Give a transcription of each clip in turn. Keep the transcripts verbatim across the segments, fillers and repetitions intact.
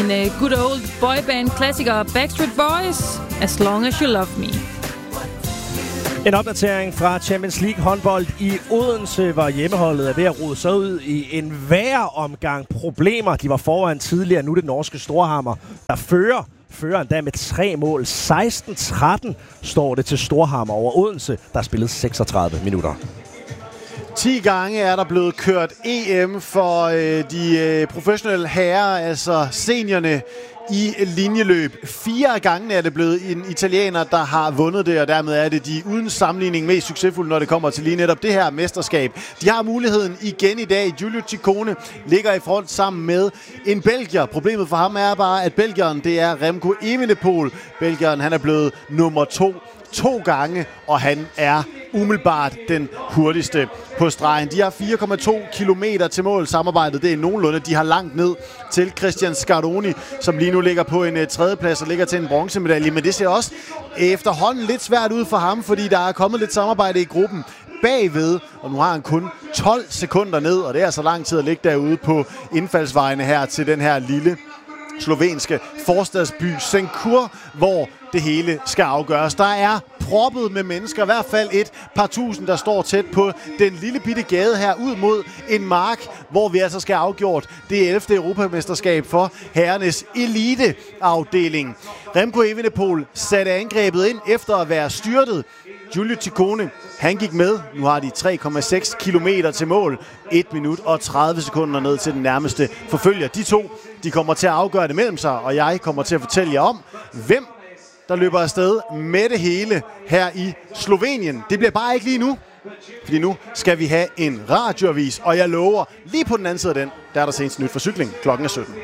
en uh, good old boyband klassiker, Backstreet Boys, As Long As You Love Me. En opdatering fra Champions League håndbold i Odense, hvor hjemmeholdet er ved at rode sig ud i en værre omgang problemer. De var foran tidligere, nu det norske Storhamar, der fører. Fører endda med tre mål. seksten tretten står det til Storhamar over Odense, der spillede seksogtredive minutter. ti gange er der blevet kørt E M for øh, de øh, professionelle herrer, altså seniorerne i linjeløb. Fire gange er det blevet en italiener, der har vundet det, og dermed er det de uden sammenligning mest succesfulde, når det kommer til lige netop det her mesterskab. De har muligheden igen i dag. Giulio Ciccone ligger i front sammen med en belgier. Problemet for ham er bare, at belgieren, det er Remco Evenepoel. Belgieren, han er blevet nummer to. To gange, og han er umiddelbart den hurtigste på stregen. De har fire komma to kilometer til mål. Samarbejdet, det er nogenlunde. De har langt ned til Christian Scaroni, som lige nu ligger på en uh, tredjeplads og ligger til en bronzemedalje. Men det ser også efterhånden lidt svært ud for ham, fordi der er kommet lidt samarbejde i gruppen bagved, og nu har han kun tolv sekunder ned, og det er så lang tid at ligge derude på indfaldsvejene her til den her lille slovenske forstadsby Senkur, hvor det hele skal afgøres. Der er proppet med mennesker, i hvert fald et par tusind, der står tæt på den lille bitte gade her ud mod en mark, hvor vi altså skal afgjort det ellevte europamesterskab for herrenes eliteafdeling. Remco Evenepoel satte angrebet ind efter at være styrtet. Giulio Ciccone, han gik med. Nu har de tre komma seks kilometer til mål. et minut og tredive sekunder ned til den nærmeste forfølger. De to, de kommer til at afgøre det mellem sig, og jeg kommer til at fortælle jer om, hvem der løber afsted med det hele her i Slovenien. Det bliver bare ikke lige nu, fordi nu skal vi have en radioavis, og jeg lover, lige på den anden side af den, der er der senest nyt for cykling. Klokken er sytten.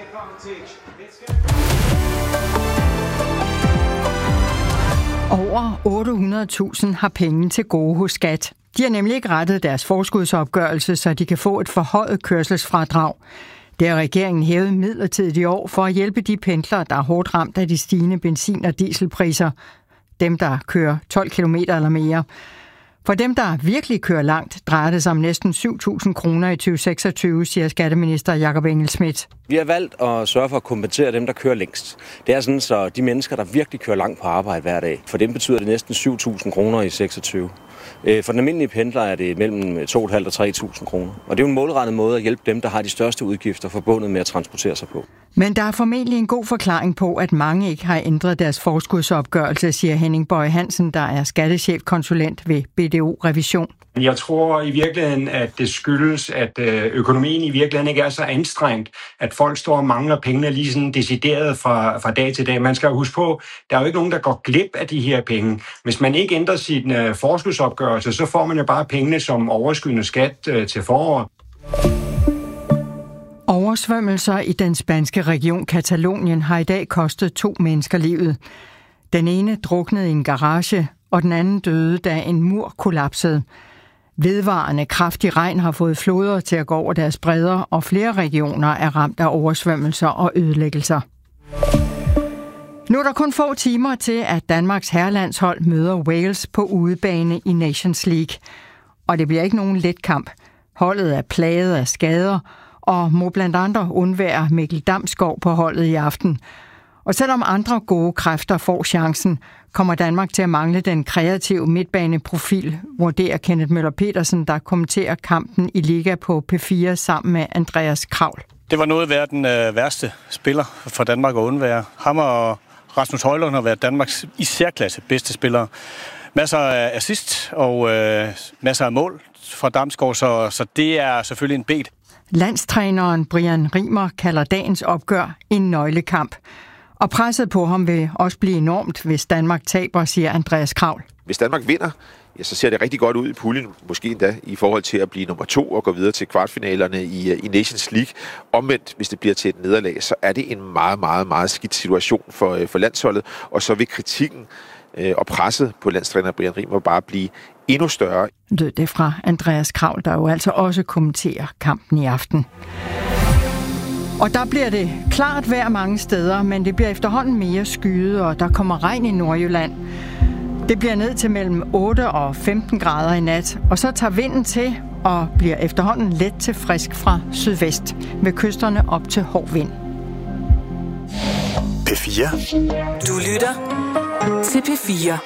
Over otte hundrede tusind har penge til gode hos Skat. De har nemlig ikke rettet deres forskudsopgørelse, så de kan få et forhøjet kørselsfradrag. Det har regeringen hævet midlertidigt i år for at hjælpe de pendlere, der er hårdt ramt af de stigende benzin- og dieselpriser. Dem, der kører tolv kilometer eller mere. For dem, der virkelig kører langt, drejer det sig om næsten syv tusind kroner i tyve seksogtyve, siger skatteminister Jakob Engel-Schmidt. Vi har valgt at sørge for at kompensere dem, der kører længst. Det er sådan, så de mennesker, der virkelig kører langt på arbejde hver dag, for dem betyder det næsten syv tusind kroner i seksogtyve. For den almindelige pendler er det mellem to tusind fem hundrede og tre tusind kroner. Og det er jo en målrettet måde at hjælpe dem, der har de største udgifter forbundet med at transportere sig på. Men der er formentlig en god forklaring på, at mange ikke har ændret deres forskudsopgørelse, siger Henning Bøje Hansen, der er skattechefkonsulent ved B D O Revision. Jeg tror i virkeligheden, at det skyldes, at økonomien i virkeligheden ikke er så anstrengt, at folk står og mangler pengene lige sådan decideret fra, fra dag til dag. Man skal jo huske på, der er jo ikke nogen, der går glip af de her penge. Hvis man ikke ændrer sin uh, forskudsopgørelse, så får man jo bare pengene som overskydende skat uh, til foråret. Oversvømmelser i den spanske region Katalonien har i dag kostet to mennesker livet. Den ene druknede i en garage, og den anden døde, da en mur kollapsede. Vedvarende kraftig regn har fået floder til at gå over deres bredder, og flere regioner er ramt af oversvømmelser og ødelæggelser. Nu er der kun få timer til, at Danmarks herrelandshold møder Wales på udebane i Nations League. Og det bliver ikke nogen let kamp. Holdet er plaget af skader, og må blandt andre undvære Mikkel Damsgaard på holdet i aften. Og selvom andre gode kræfter får chancen, kommer Danmark til at mangle den kreative midtbaneprofil, vurderer Kenneth Møller Petersen, der kommenterer kampen i Liga på P fire sammen med Andreas Kravl. Det var noget at være den øh, værste spiller for Danmark at undvære. Ham og Rasmus Højlund har været Danmarks i særklasse bedste spillere. Masser af assist og øh, masser af mål fra Damsgaard, så, så det er selvfølgelig en bed. Landstræneren Brian Rimer kalder dagens opgør en nøglekamp. Og presset på ham vil også blive enormt, hvis Danmark taber, siger Andreas Kravl. Hvis Danmark vinder, ja, så ser det rigtig godt ud i puljen, måske endda i forhold til at blive nummer to og gå videre til kvartfinalerne i, i Nations League. Omvendt, hvis det bliver til et nederlag, så er det en meget, meget, meget skidt situation for, for landsholdet. Og så vil kritikken øh, og presset på landstræner Brian Rimer bare blive endnu større. Det er fra Andreas Kravl, der jo altså også kommenterer kampen i aften. Og der bliver det klart vejr mange steder, men det bliver efterhånden mere skyet, og der kommer regn i Nordjylland. Det bliver ned til mellem otte og femten grader i nat, og så tager vinden til og bliver efterhånden let til frisk fra sydvest, med kysterne op til hård vind. P fire. Du lytter til P fire.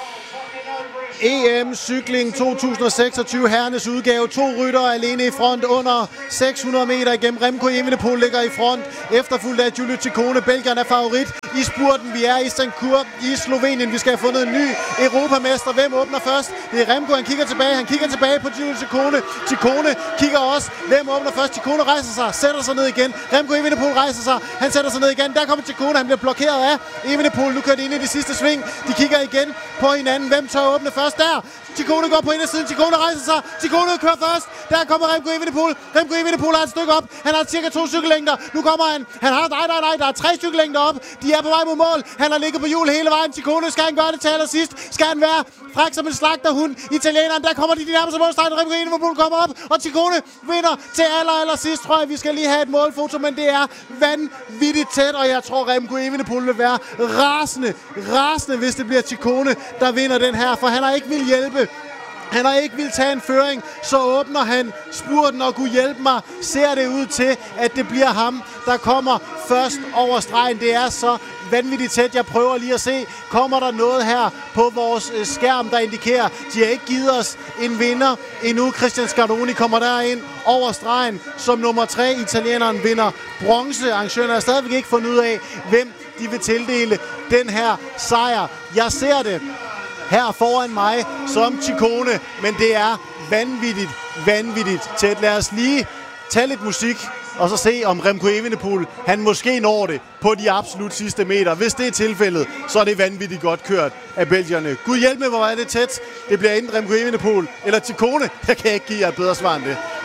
E M-cykling to tusind og seksogtyve, herrenes udgave. To ryttere alene i front under seks hundrede meter igennem. Remco Evenepoel ligger i front, efterfulgt af Giulio Ciccone. Belgieren er favorit i spurten. Vi er i Stankur i Slovenien. Vi skal have fundet en ny europamester. Hvem åbner først? Det er Remco, han kigger tilbage. Han kigger tilbage på Giulio Ciccone. Ciccone kigger også. Hvem åbner først? Ciccone rejser sig, sætter sig ned igen. Remco Evenepoel rejser sig. Han sætter sig ned igen. Der kommer Ciccone. Han bliver blokeret af Evenepoel. Nu kører de ind i det sidste sving. De kigger igen på hinanden. Hvem tør åbne først? Der! Ciccone går på indersiden. Ciccone rejser sig. Ciccone kører først. Der kommer Remco Evenepoel. Remco Evenepoel har et stykke op. Han har cirka to cykellængder. Nu kommer han. Han har nej, nej, nej. Der er tre cykellængder op. De er på vej mod mål. Han har ligget på hjul hele vejen. Ciccone, skal han gøre det til allersidst? Skal han være fræk som en slagterhund? Italieneren, der kommer de de nærmeste målstregen. Remco Evenepoel kommer op. Og Ciccone vinder til aller, aller sidst. Tror jeg, vi skal lige have et målfoto. Men det er vanvittigt tæt. Og jeg tror, Remco Evenepoel vil være rasende. Rasende, hvis det bliver Ciccone, der vinder den her. For han har ikke vil hjælpe. Han har ikke vil tage en føring, så åbner han spurten og kunne hjælpe mig. Ser det ud til, at det bliver ham, der kommer først over stregen. Det er så vanvittigt tæt. Jeg prøver lige at se, kommer der noget her på vores skærm, der indikerer, de har ikke givet os en vinder endnu. Christian Scaroni kommer derind over stregen som nummer tre. Italieneren vinder bronze. Arrangørerne har stadigvæk ikke fundet ud af, hvem de vil tildele den her sejr. Jeg ser det her foran mig som Ciccone, men det er vanvittigt, vanvittigt tæt. Lad os lige tage lidt musik, og så se om Remco Evenepoel, han måske når det på de absolut sidste meter. Hvis det er tilfældet, så er det vanvittigt godt kørt af belgierne. Gud hjælp med, hvor er det tæt. Det bliver enten Remco Evenepoel eller Ciccone. Jeg kan ikke give jer et bedre svar end det.